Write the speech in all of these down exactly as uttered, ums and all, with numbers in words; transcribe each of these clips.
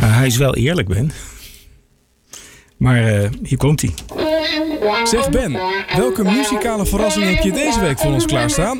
Nou, hij is wel eerlijk, Ben. Maar uh, hier komt hij. Zeg Ben, welke muzikale verrassing heb je deze week voor ons klaarstaan?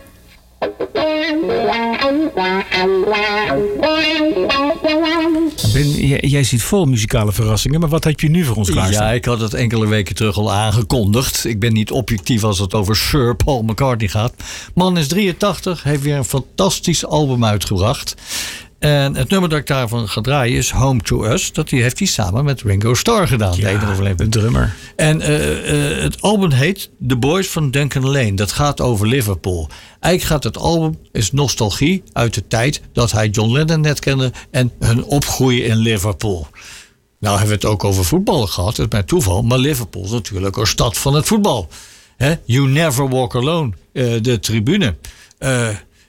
Ben, jij, jij ziet vol muzikale verrassingen, maar wat heb je nu voor ons klaarstaan? Ja, ik had het enkele weken terug al aangekondigd. Ik ben niet objectief als het over Sir Paul McCartney gaat. Man is drieëntachtig, heeft weer een fantastisch album uitgebracht. En het nummer dat ik daarvan ga draaien is Home to Us. Dat heeft hij samen met Ringo Starr gedaan. Ja, de, de drummer. En uh, uh, het album heet The Boys from Duncan Lane. Dat gaat over Liverpool. Eigenlijk gaat het album, is nostalgie uit de tijd dat hij John Lennon net kende en hun opgroeien in Liverpool. Nou hebben we het ook over voetbal gehad, dat is mijn toeval. Maar Liverpool is natuurlijk een stad van het voetbal. He? You never walk alone. Uh, de tribune. Uh,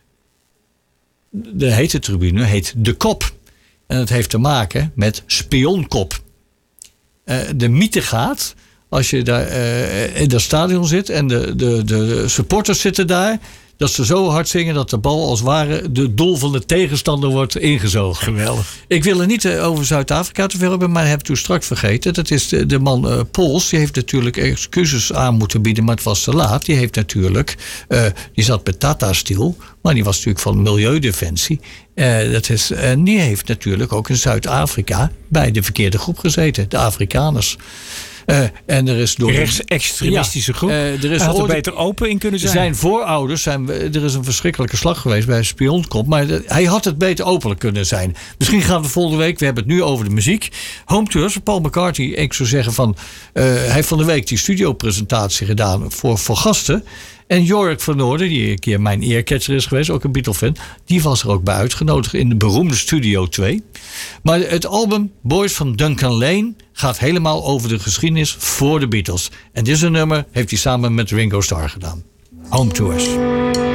de hete tribune heet De Kop. En dat heeft te maken met spionkop. Uh, de mythe gaat, als je daar uh, in dat stadion zit en de, de, de supporters zitten daar, dat ze zo hard zingen dat de bal als het ware de doel van de tegenstander wordt ingezogen. Geweldig. Ik wil er niet uh, over Zuid-Afrika te veel hebben, maar heb ik toen straks vergeten. Dat is de, de man uh, Pols. Die heeft natuurlijk excuses aan moeten bieden, maar het was te laat. Die heeft natuurlijk, uh, die zat met Tata Steel, maar die was natuurlijk van Milieudefensie. Uh, dat is, en die heeft natuurlijk ook in Zuid-Afrika bij de verkeerde groep gezeten, de Afrikaners. Uh, en er is door rechtsextremistische groep. Uh, er is Hij had er ooit, beter open in kunnen zijn. Zijn voorouders, zijn, er is een verschrikkelijke slag geweest bij een spionkop. Maar de, hij had het beter openlijk kunnen zijn. Misschien gaan we volgende week, we hebben het nu over de muziek. Home to Us, Paul McCartney. Ik zou zeggen van, uh, hij heeft van de week die studiopresentatie gedaan voor, voor gasten. En Jorik van Noorden, die een keer mijn earcatcher is geweest, ook een Beatle-fan, die was er ook bij uitgenodigd in de beroemde Studio twee. Maar het album Boys from Duncan Lane gaat helemaal over de geschiedenis voor de Beatles. En dit is een nummer, heeft hij samen met Ringo Starr gedaan. Home to Us.